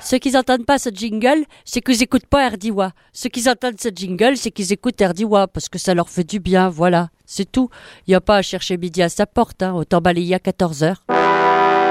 Ceux qui n'entendent pas ce jingle, c'est qu'ils n'écoutent pas RDIWA. Ceux qui entendent ce jingle, c'est qu'ils écoutent RDIWA parce que ça leur fait du bien, voilà. C'est tout. Il n'y a pas à chercher midi à sa porte, autant balayer à 14h.